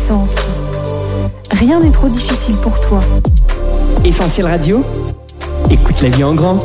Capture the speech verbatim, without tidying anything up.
puissance. Rien n'est trop difficile pour toi. Essentiel Radio, écoute la vie en grand.